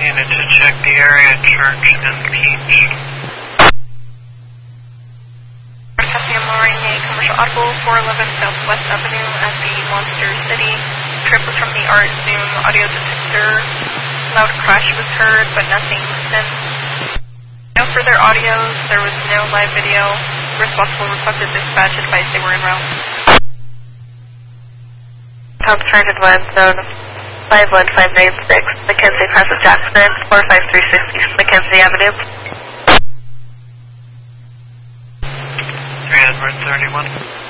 unit to check the area, Church and Peach. Copy, I'm Lorraine, a commercial audible, 411 Southwest Avenue at the Monster City. Trip was from the Art Zoom audio detector. Loud crash was heard, but nothing since. No further audios, there was no live video. Responsible requested dispatch advised they were en route. Concentrated Wind Zone 51596, Mackenzie Crescent Jackson, 45360 Mackenzie Avenue. 3 Edward 31.